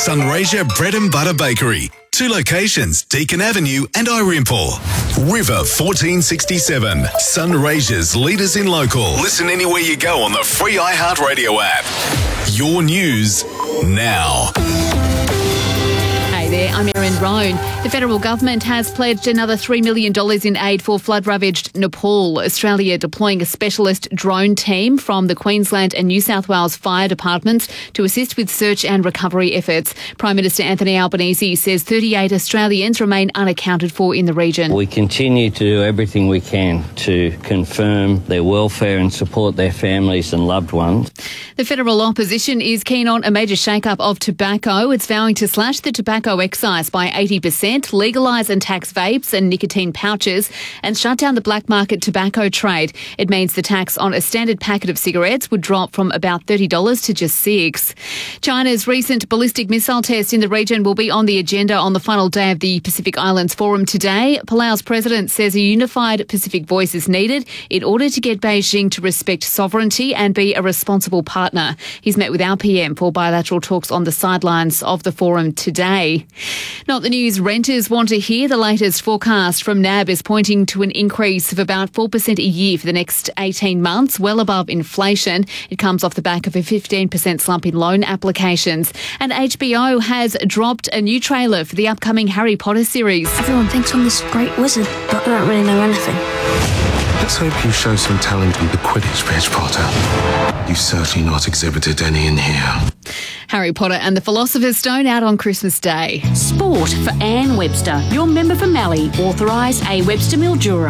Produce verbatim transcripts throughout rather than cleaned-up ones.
Sunraysia Bread and Butter Bakery. Two locations, Deakin Avenue and Irimple. River fourteen sixty-seven. Sunraysia's leaders in local. Listen anywhere you go on the free iHeartRadio app. Your news now. Hey there, I'm Erin Roan. The federal government has pledged another three million dollars in aid for flood-ravaged Nepal. Australia deploying a specialist drone team from the Queensland and New South Wales fire departments to assist with search and recovery efforts. Prime Minister Anthony Albanese says thirty-eight Australians remain unaccounted for in the region. We continue to do everything we can to confirm their welfare and support their families and loved ones. The federal opposition is keen on a major shake-up of tobacco. It's vowing to slash the tobacco excise by eighty percent, legalise and tax vapes and nicotine pouches, and shut down the black market tobacco trade. It means the tax on a standard packet of cigarettes would drop from about thirty dollars to just six dollars. China's recent ballistic missile test in the region will be on the agenda on the final day of the Pacific Islands Forum today. Palau's president says a unified Pacific voice is needed in order to get Beijing to respect sovereignty and be a responsible partner. He's met with our P M for bilateral talks on the sidelines of the forum today. Not the news renters want to hear. The latest forecast from N A B is pointing to an increase of about four percent a year for the next eighteen months, well above inflation. It comes off the back of a fifteen percent slump in loan applications. And H B O has dropped a new trailer for the upcoming Harry Potter series. Everyone thinks I'm this great wizard, but I don't really know anything. Let's hope you show some talent with the Quidditch pitch, Potter. You've certainly not exhibited any in here. Harry Potter and the Philosopher's Stone out on Christmas Day. Sport for Anne Webster, your member for Mallee, authorised A Webster Mildura.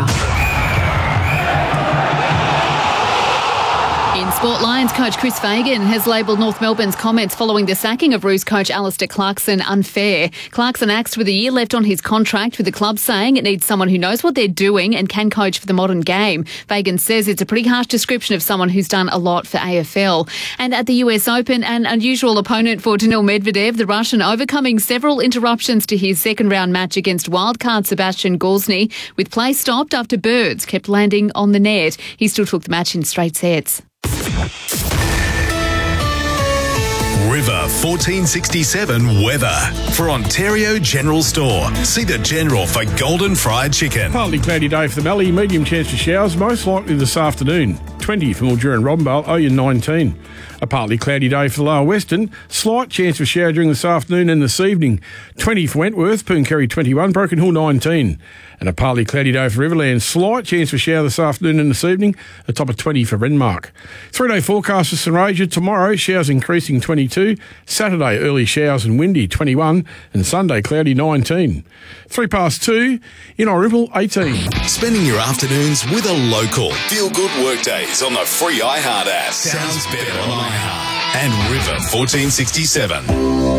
In Sport, Lions coach Chris Fagan has labelled North Melbourne's comments following the sacking of Roos coach Alistair Clarkson unfair. Clarkson axed with a year left on his contract, with the club saying it needs someone who knows what they're doing and can coach for the modern game. Fagan says it's a pretty harsh description of someone who's done a lot for A F L. And at the U S Open, an unusual opponent for Daniil Medvedev, the Russian overcoming several interruptions to his second round match against wildcard Sebastian Golsny, with play stopped after birds kept landing on the net. He still took the match in straight sets. River fourteen sixty-seven weather. For Ontario General Store, see the General for golden fried chicken. Partly cloudy day for the Mallee, medium chance for showers, most likely this afternoon. twenty for Mildura and Robinvale, Oyen nineteen. A partly cloudy day for the Lower Western, slight chance for shower during this afternoon and this evening. twenty for Wentworth, Pooncarie twenty-one, Broken Hill nineteen. And a partly cloudy day for Riverland, slight chance for shower this afternoon and this evening, a top of twenty for Renmark. Three-day forecast for Sunraysia, tomorrow showers increasing twenty-two, Saturday early showers and windy twenty-one, and Sunday cloudy nineteen. Three past two, in Irimple eighteen. Spending your afternoons with a local. Feel good workdays on the free iHeart app. Sounds better on iHeart. And River fourteen sixty-seven.